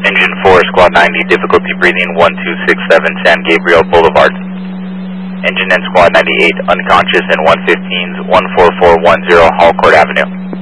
Engine 4, Squad 90, difficulty breathing 1267 San Gabriel Boulevard. Engine and Squad 98, unconscious in 115's 14410 Hallcourt Avenue.